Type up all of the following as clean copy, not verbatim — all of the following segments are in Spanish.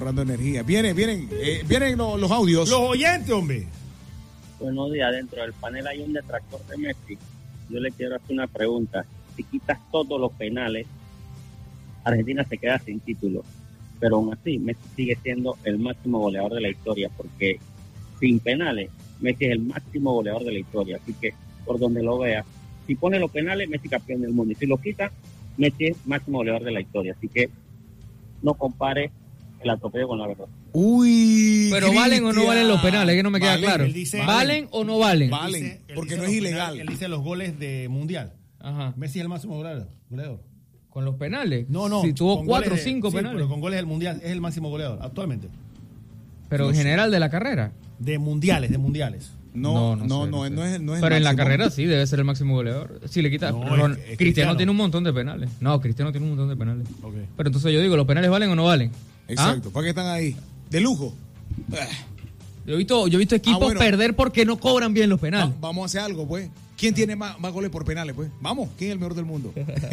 ahorrando energía. Vienen los audios. Los oyentes, hombre. Buenos días. Dentro del panel hay un detractor de Messi. Yo le quiero hacer una pregunta. Si quitas todos los penales, Argentina se queda sin título. Pero aún así, Messi sigue siendo el máximo goleador de la historia, porque sin penales, Messi es el máximo goleador de la historia. Así que, por donde lo vea, si pone los penales, Messi campeón del mundo. Y si lo quita, Messi es máximo goleador de la historia. Así que no compare el atropello con la verdad. Uy, pero ¿valen o no valen los penales? Que no me queda claro. Dice, ¿Valen o no valen? Valen, porque no es ilegal. Él dice los goles de Mundial. Ajá. Messi es el máximo goleador. ¿Con los penales? No. Si tuvo con 4 o goles 5 sí, penales. pero con goles del Mundial es el máximo goleador actualmente. Pero en general de la carrera. De mundiales. No es. Pero en la carrera sí debe ser el máximo goleador. Si le quita. Es Cristiano tiene un montón de penales. No, Cristiano tiene un montón de penales. Okay. Pero entonces yo digo, ¿los penales valen o no valen? Exacto. ¿Para qué están ahí? De lujo. Yo he visto equipos perder porque no cobran bien los penales. Vamos a hacer algo, pues. ¿Quién tiene más goles por penales, pues? Vamos, ¿quién es el mejor del mundo?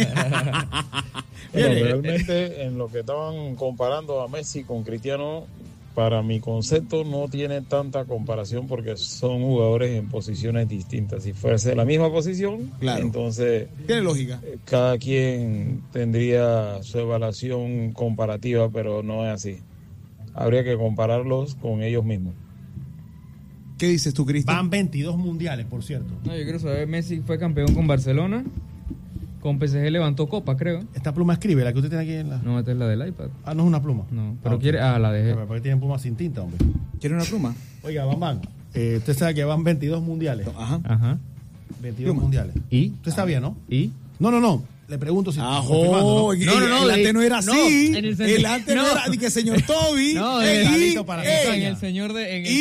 Pero realmente en lo que estaban comparando a Messi con Cristiano, para mi concepto no tiene tanta comparación porque son jugadores en posiciones distintas. Si fuese la misma posición, claro, entonces tiene lógica. Cada quien tendría su evaluación comparativa, pero no es así. Habría que compararlos con ellos mismos. ¿Qué dices tú, Cristian? Van 22 mundiales, por cierto. No, yo quiero saber, Messi fue campeón con Barcelona, con PSG levantó copa, creo. Esta pluma escribe, la que usted tiene aquí en la... No, esta es la del iPad. Ah, no es una pluma. No, pero quiere... la dejé. ¿Por qué tienen pluma sin tinta, hombre? ¿Quiere una pluma? Oiga, Bambán, usted sabe que van 22 mundiales. Ajá. 22 mundiales. ¿Y? Usted sabía, ¿no? ¿Y? No. Le pregunto si... No, el antes no era así. El antes no era... Que señor Toby. No, en el sentido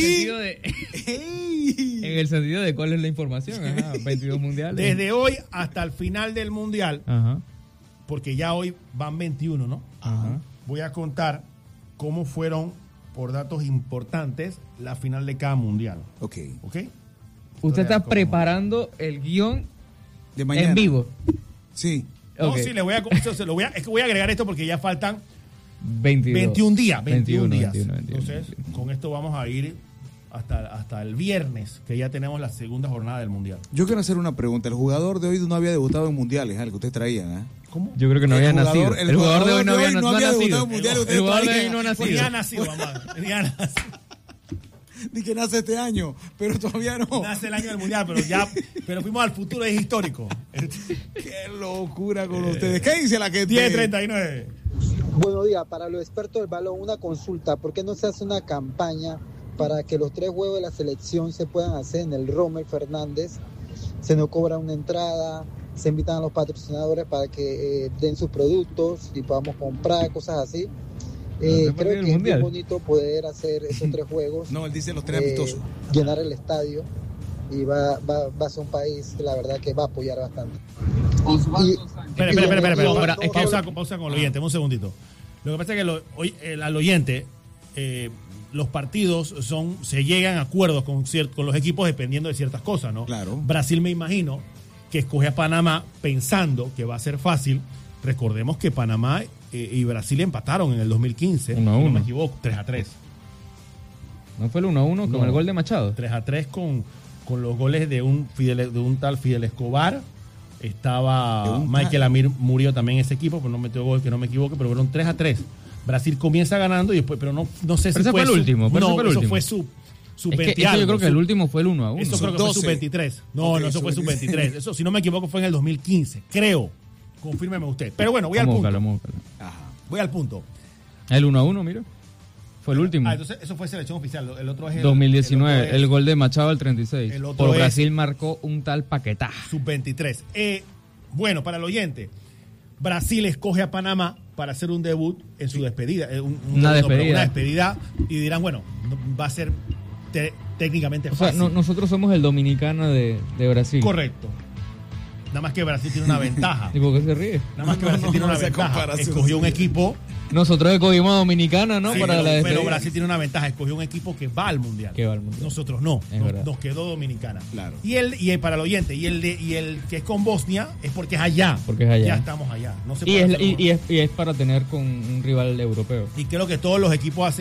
de cuál es la información. Ajá, 22 mundiales. Desde hoy hasta el final del mundial, ajá, porque ya hoy van 21, ¿no? Ajá. Voy a contar cómo fueron, por datos importantes, la final de cada mundial. Ok. Usted está preparando el guión de mañana en vivo. Sí. No, sí, es que voy a agregar esto porque ya faltan 21 días. 21 días. Entonces, con esto vamos a ir hasta el viernes, que ya tenemos la segunda jornada del Mundial. Yo quiero hacer una pregunta. El jugador de hoy no había debutado en mundiales, el que ustedes traían, ¿eh? ¿Cómo? Yo creo que no había nacido. El jugador de hoy no había nacido. El jugador de hoy no ha nacido. Ni ha nacido, mamá. Ni ha nacido. Ni que nace este año, pero todavía no. Nace el año del mundial, pero fuimos al futuro, es histórico. Qué locura con ustedes. ¿Qué dice la que 10:39? Buenos días, para los expertos del balón, una consulta. ¿Por qué no se hace una campaña para que los 3 juegos de la selección se puedan hacer en el Rommel Fernández? Se nos cobra una entrada, se invitan a los patrocinadores para que den sus productos y podamos comprar, cosas así. Creo que es muy bonito poder hacer esos 3 juegos. No, él dice los 3 amistosos. Llenar el estadio y va a ser un país que la verdad que va a apoyar bastante. Espera. Es que pausa con el oyente, un segundito. Lo que pasa es que al oyente, los partidos se llegan a acuerdos con los equipos dependiendo de ciertas cosas, ¿no? Claro. Brasil, me imagino, que escoge a Panamá pensando que va a ser fácil. Recordemos que Panamá y Brasil empataron en el 2015. 1-1. No me equivoco, 3-3. ¿No fue el 1-1 con el gol de Machado? 3-3 con los goles de un tal Fidel Escobar. Estaba Michael Amir, murió también ese equipo, pero no metió gol, que no me equivoque, pero fueron 3-3. Brasil comienza ganando y después, pero no sé si fue el último. Eso fue su 20 yo creo que el último fue el 1-1. Eso creo que fue su 23. No, eso fue su 23. Eso, si no me equivoco, fue en el 2015, creo. Confírmeme usted. Pero bueno, voy al punto. Ajá. Voy al punto. El 1-1, mira. Fue el último. Entonces eso fue selección oficial. El otro es el 2019. El gol de Machado al 36. Por Brasil marcó un tal Paquetá. Sub-23. Bueno, para el oyente, Brasil escoge a Panamá para hacer un debut en su despedida. Una despedida. Y dirán, bueno, va a ser técnicamente fácil. O sea, nosotros somos el Dominicana de Brasil. Correcto. Nada más que Brasil tiene una ventaja. ¿Y por qué se ríe? Nada más que Brasil tiene una ventaja. Escogió un equipo. Nosotros escogimos a Dominicana, ¿no? Sí, para pero Brasil tiene una ventaja. Escogió un equipo que va al mundial. Nosotros no. Nos quedó Dominicana. Claro. Y para el oyente, y el que es con Bosnia es porque es allá. Ya estamos allá. No se puede y es para tener con un rival europeo. Y creo que todos los equipos hacen